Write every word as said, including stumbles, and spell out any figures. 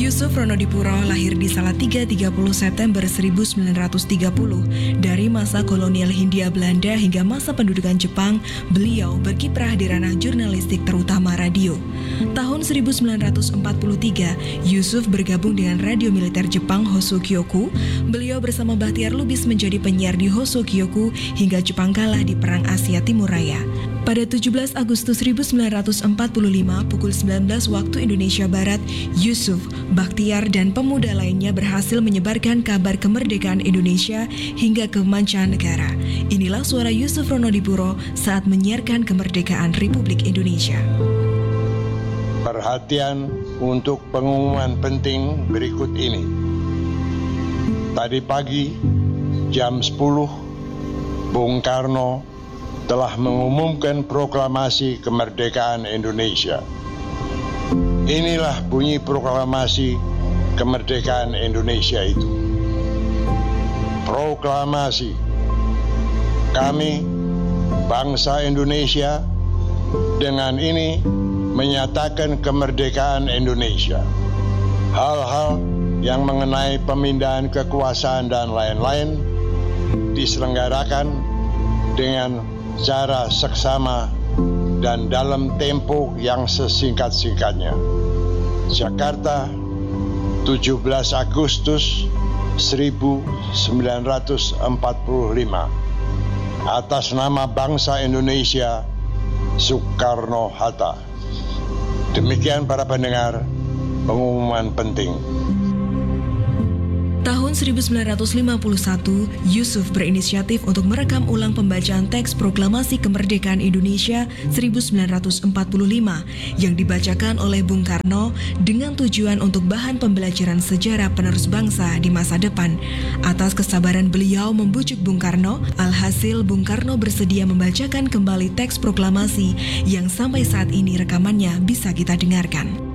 Yusuf Ronodipuro lahir di Salatiga tiga puluh September seribu sembilan ratus tiga puluh. Dari masa kolonial Hindia Belanda hingga masa pendudukan Jepang, beliau berkiprah di ranah jurnalistik terutama radio. Tahun seribu sembilan ratus empat puluh tiga, Yusuf bergabung dengan radio militer Jepang Hosokyoku. Beliau bersama Bahtiar Lubis menjadi penyiar di Hosokyoku hingga Jepang kalah di Perang Asia Timur Raya. Pada tujuh belas Agustus seribu sembilan ratus empat puluh lima pukul sembilan belas waktu Indonesia Barat, Yusuf, Bahtiar, dan pemuda lainnya berhasil menyebarkan kabar kemerdekaan Indonesia hingga ke mancanegara. Inilah suara Yusuf Ronodipuro saat menyiarkan kemerdekaan Republik Indonesia. Perhatian untuk pengumuman penting berikut ini. Tadi pagi jam sepuluh, Bung Karno telah mengumumkan proklamasi kemerdekaan Indonesia. Inilah bunyi proklamasi kemerdekaan Indonesia itu. Proklamasi. Kami, bangsa Indonesia, dengan ini menyatakan kemerdekaan Indonesia. Hal-hal yang mengenai pemindahan kekuasaan dan lain-lain diselenggarakan dengan cara seksama dan dalam tempo yang sesingkat-singkatnya. Jakarta, tujuh belas Agustus seribu sembilan ratus empat puluh lima. Atas nama bangsa Indonesia, Soekarno-Hatta. Demikian para pendengar, pengumuman penting. Tahun seribu sembilan ratus lima puluh satu, Yusuf berinisiatif untuk merekam ulang pembacaan teks Proklamasi Kemerdekaan Indonesia seribu sembilan ratus empat puluh lima yang dibacakan oleh Bung Karno dengan tujuan untuk bahan pembelajaran sejarah penerus bangsa di masa depan. Atas kesabaran beliau membujuk Bung Karno, alhasil Bung Karno bersedia membacakan kembali teks proklamasi yang sampai saat ini rekamannya bisa kita dengarkan.